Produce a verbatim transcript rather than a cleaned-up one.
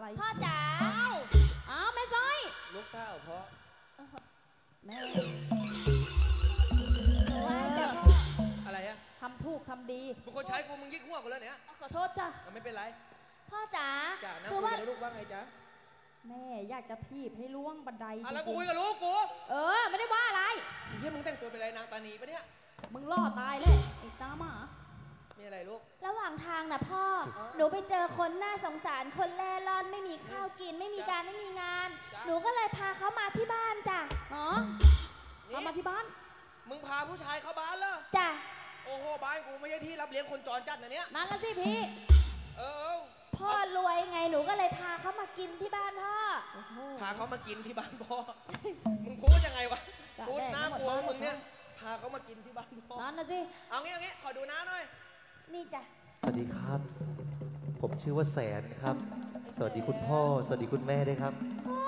พ่อจ๋าอ้าวอ้าวแม่ซ้อยลูกสาวเพราะแม่อะไรอะทำถูกทำดีมึงคนใช้กูมึงยิกหัวกูแล้วเนี่ยขอโทษจ้ะไม่เป็นไรพ่อจ๋าคือว่าลูกว่าไงจ๊ะแม่อยากจะถีบให้ล่วงบันไดอะไรกูคุยกับลูกกูเออไม่ได้ว่าอะไรเฮ้ยมึงแต่งตัวเป็นอะไรนางตานีปะเนี่ยมึงล่อตายเลยไอ้ตาหมามีอะไรลูกระหว่างทางน่ะพ่อหนูไปเจอคนน่าสงสารคนแล่ร่อนไม่มีข้าวกินไม่มีการไม่มีงานหนูก็เลยพาเขามาที่บ้านจ้ะอ๋อเอามาที่บ้านมึงพาผู้ชายเข้าบ้านเหรอจ้ะโอ้โหบ้านกูไม่ใช่ที่รับเลี้ยงคนจรจัดนะเนี่ยนั่นละสิพี่เออพ่อรวยไงหนูก็เลยพาเขามากินที่บ้านพ่อพาเขามากินที่บ้านพ่อมึงพูดยังไงวะพูดน่ากลัวมึงเนี่ยพาเขามากินที่บ้านพ่อนั่นละสิเอางี้เอางี้ขอดูน้าหน่อยนี่จ้ะสวัสดีครับผมชื่อว่าแสนครับสวัสดีคุณพ่อสวัสดีคุณแม่ด้วยครับ